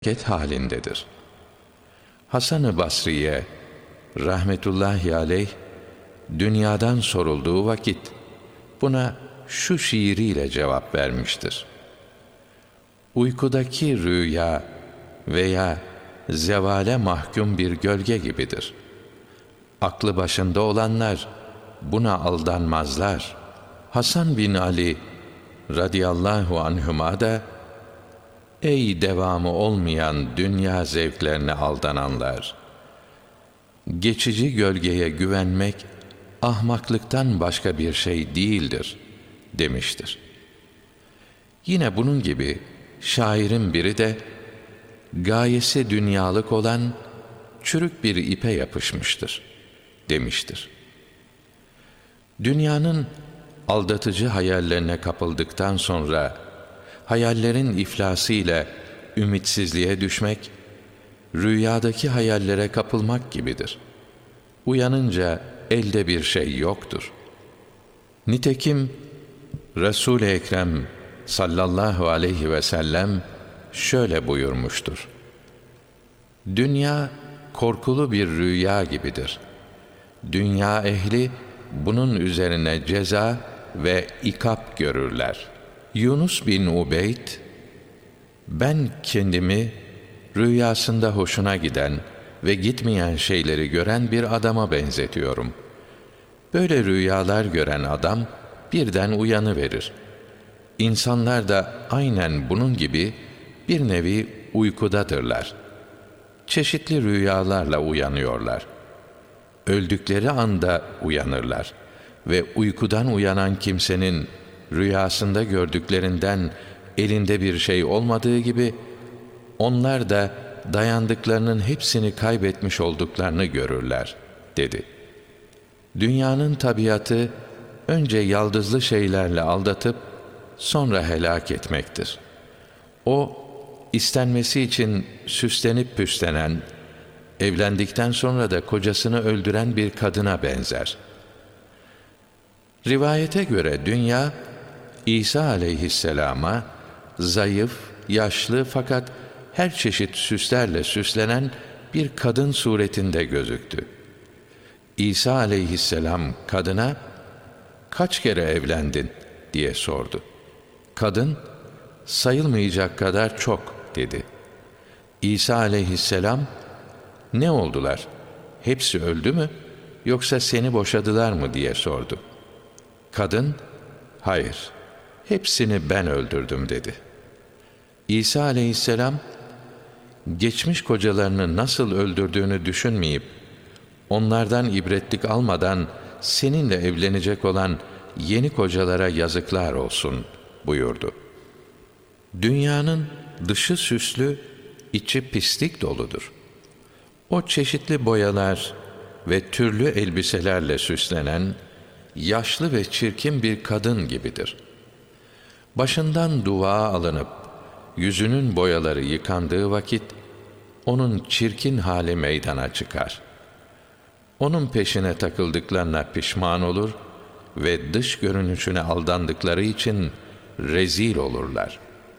hareket halindedir. Hasan-ı Basri'ye rahmetullahi aleyh dünyadan sorulduğu vakit buna şu şiiriyle cevap vermiştir: uykudaki rüya veya zevale mahkum bir gölge gibidir. Aklı başında olanlar buna aldanmazlar. Hasan bin Ali radıyallahu anhuma da ey devamı olmayan dünya zevklerine aldananlar! Geçici gölgeye güvenmek ahmaklıktan başka bir şey değildir demiştir. Yine bunun gibi şairin biri de gayesi dünyalık olan çürük bir ipe yapışmıştır demiştir. Dünyanın aldatıcı hayallerine kapıldıktan sonra hayallerin iflasıyla ümitsizliğe düşmek, rüyadaki hayallere kapılmak gibidir. Uyanınca elde bir şey yoktur. Nitekim Resul-i Ekrem sallallahu aleyhi ve sellem şöyle buyurmuştur: dünya korkulu bir rüya gibidir. Dünya ehli bunun üzerine ceza ve ikap görürler. Yunus bin Ubeyd, ben kendimi rüyasında hoşuna giden ve gitmeyen şeyleri gören bir adama benzetiyorum. Böyle rüyalar gören adam birden uyanıverir. İnsanlar da aynen bunun gibi bir nevi uykudadırlar. Çeşitli rüyalarla uyanıyorlar. Öldükleri anda uyanırlar ve uykudan uyanan kimsenin rüyasında gördüklerinden elinde bir şey olmadığı gibi onlar da dayandıklarının hepsini kaybetmiş olduklarını görürler dedi. Dünyanın tabiatı önce yaldızlı şeylerle aldatıp sonra helak etmektir. O istenmesi için süslenip püslenen, evlendikten sonra da kocasını öldüren bir kadına benzer. Rivayete göre dünya İsa aleyhisselama zayıf, yaşlı fakat her çeşit süslerle süslenen bir kadın suretinde gözüktü. İsa aleyhisselam kadına kaç kere evlendin diye sordu. Kadın sayılmayacak kadar çok dedi. İsa aleyhisselam ne oldular? Hepsi öldü mü? Yoksa seni boşadılar mı diye sordu. Kadın hayır, hepsini ben öldürdüm dedi. İsa aleyhisselam geçmiş kocalarını nasıl öldürdüğünü düşünmeyip onlardan ibretlik almadan seninle evlenecek olan yeni kocalara yazıklar olsun buyurdu. Dünyanın dışı süslü, içi pislik doludur. O çeşitli boyalar ve türlü elbiselerle süslenen, yaşlı ve çirkin bir kadın gibidir. Başından dua alınıp, yüzünün boyaları yıkandığı vakit, onun çirkin hali meydana çıkar. Onun peşine takıldıklarına pişman olur ve dış görünüşüne aldandıkları için rezil olurlar.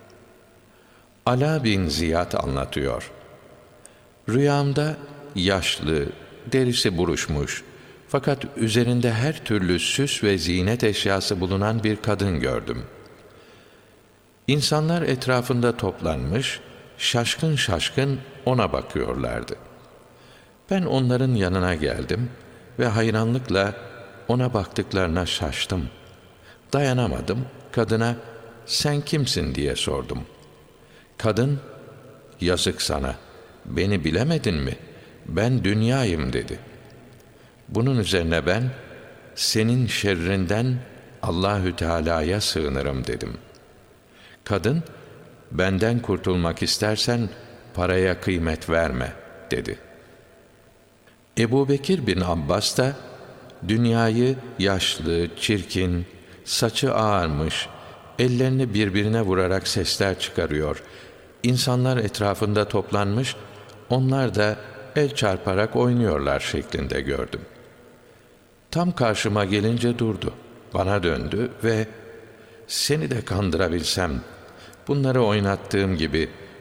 Ala bin Ziyad anlatıyor. Rüyamda yaşlı, derisi buruşmuş fakat üzerinde her türlü süs ve zinet eşyası bulunan bir kadın gördüm. İnsanlar etrafında toplanmış, şaşkın şaşkın ona bakıyorlardı. Ben onların yanına geldim ve hayranlıkla ona baktıklarına şaştım. Dayanamadım, kadına sen kimsin diye sordum. Kadın, yazık sana, beni bilemedin mi? Ben dünyayım dedi. Bunun üzerine ben, senin şerrinden Allahü Teala'ya sığınırım dedim. Kadın, benden kurtulmak istersen paraya kıymet verme dedi. Ebu Bekir bin Abbas da dünyayı yaşlı, çirkin, saçı ağarmış, ellerini birbirine vurarak sesler çıkarıyor. İnsanlar etrafında toplanmış, onlar da el çarparak oynuyorlar şeklinde gördüm. Tam karşıma gelince durdu, bana döndü ve seni de kandırabilsem, bunları oynattığım gibi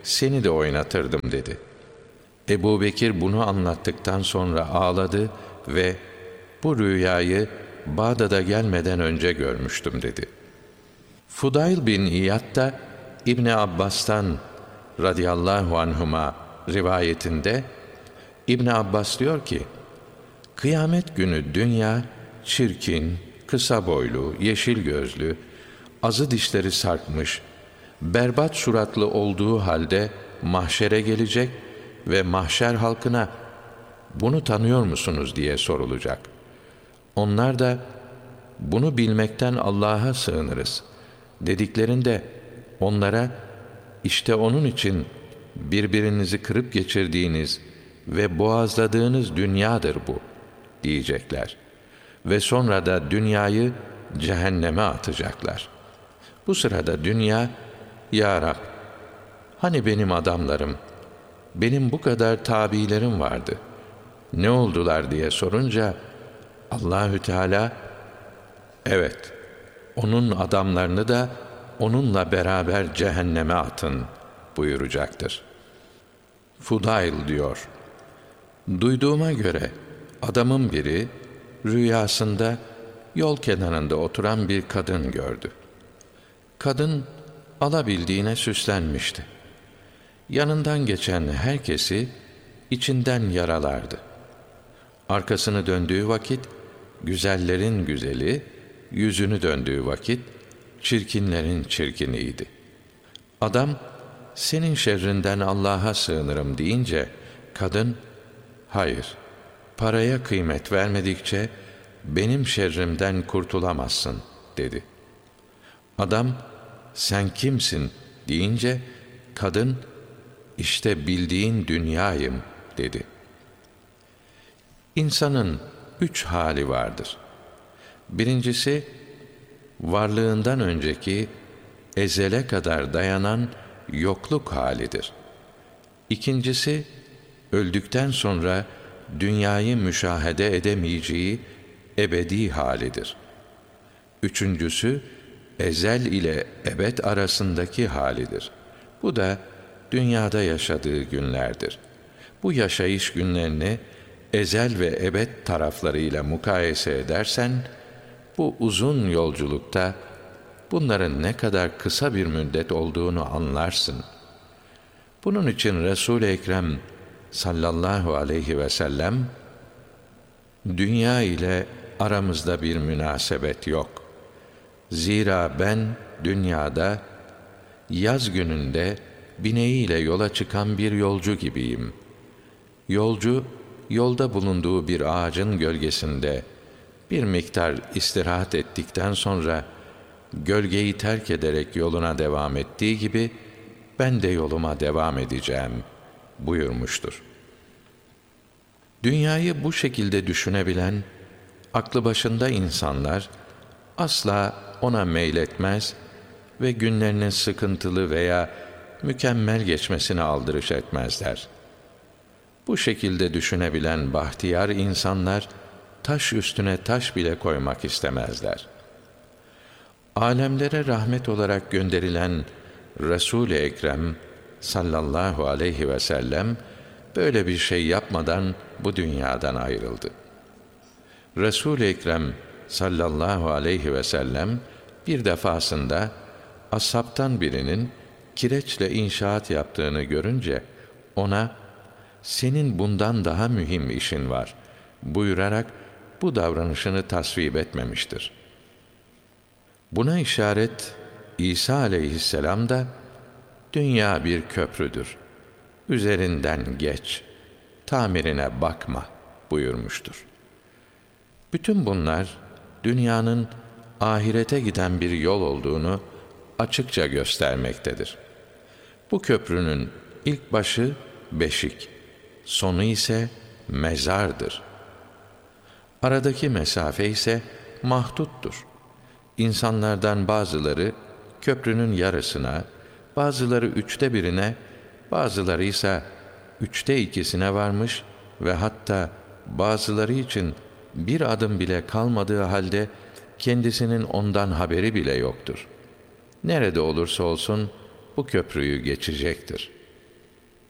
seni de oynatırdım dedi. Ebu Bekir bunu anlattıktan sonra ağladı ve bu rüyayı Bağdat'a gelmeden önce görmüştüm dedi. Fudayl bin İyad da İbni Abbas'tan radıyallahu anhuma rivayetinde İbni Abbas diyor ki, kıyamet günü dünya çirkin, kısa boylu, yeşil gözlü, azı dişleri sarkmış, berbat suratlı olduğu halde mahşere gelecek ve mahşer halkına bunu tanıyor musunuz diye sorulacak. Onlar da bunu bilmekten Allah'a sığınırız dediklerinde onlara işte onun için birbirinizi kırıp geçirdiğiniz ve boğazladığınız dünyadır bu diyecekler. Ve sonra da dünyayı cehenneme atacaklar. Bu sırada dünya, Ya Rab, hani benim adamlarım, benim bu kadar tabilerim vardı, ne oldular diye sorunca, Allahü Teala, evet, onun adamlarını da onunla beraber cehenneme atın buyuracaktır. Fudayl diyor, duyduğuma göre adamın biri rüyasında yol kenarında oturan bir kadın gördü. Kadın alabildiğine süslenmişti. Yanından geçen herkesi içinden yaralardı. Arkasını döndüğü vakit güzellerin güzeli, yüzünü döndüğü vakit çirkinlerin çirkiniydi. Adam, senin şerrinden Allah'a sığınırım deyince, kadın, hayır, paraya kıymet vermedikçe benim şerrimden kurtulamazsın dedi. Adam, sen kimsin deyince, kadın, işte bildiğin dünyayım dedi. İnsanın 3 hali vardır. Birincisi, varlığından önceki ezele kadar dayanan yokluk halidir. İkincisi, öldükten sonra dünyayı müşahede edemeyeceği ebedi halidir. Üçüncüsü, ezel ile ebed arasındaki halidir. Bu da dünyada yaşadığı günlerdir. Bu yaşayış günlerini ezel ve ebed taraflarıyla mukayese edersen, bu uzun yolculukta bunların ne kadar kısa bir müddet olduğunu anlarsın. Bunun için Resul-i Ekrem sallallahu aleyhi ve sellem, dünya ile aramızda bir münasebet yok. Zira ben dünyada yaz gününde bineğiyle yola çıkan bir yolcu gibiyim. Yolcu, yolda bulunduğu bir ağacın gölgesinde bir miktar istirahat ettikten sonra gölgeyi terk ederek yoluna devam ettiği gibi ben de yoluma devam edeceğim buyurmuştur. Dünyayı bu şekilde düşünebilen, aklı başında insanlar asla ona meyletmez ve günlerinin sıkıntılı veya mükemmel geçmesine aldırış etmezler. Bu şekilde düşünebilen bahtiyar insanlar, taş üstüne taş bile koymak istemezler. Alemlere rahmet olarak gönderilen Resul-i Ekrem sallallahu aleyhi ve sellem böyle bir şey yapmadan bu dünyadan ayrıldı. Resul-i Ekrem sallallahu aleyhi ve sellem bir defasında ashabtan birinin kireçle inşaat yaptığını görünce ona senin bundan daha mühim işin var buyurarak bu davranışını tasvip etmemiştir. Buna işaret İsa aleyhisselam da dünya bir köprüdür. Üzerinden geç, tamirine bakma buyurmuştur. Bütün bunlar dünyanın ahirete giden bir yol olduğunu açıkça göstermektedir. Bu köprünün ilk başı beşik, sonu ise mezardır. Aradaki mesafe ise mahduttur. İnsanlardan bazıları köprünün yarısına, bazıları 1/3'üne, bazıları ise 2/3'üne varmış ve hatta bazıları için bir adım bile kalmadığı halde kendisinin ondan haberi bile yoktur. Nerede olursa olsun bu köprüyü geçecektir.